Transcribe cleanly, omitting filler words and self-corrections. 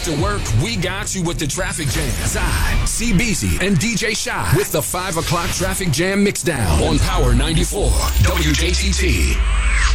After work, we got you with the traffic jam. Side, CBZ, and DJ Shy with the 5 o'clock traffic jam mixdown on Power 94 WJTT.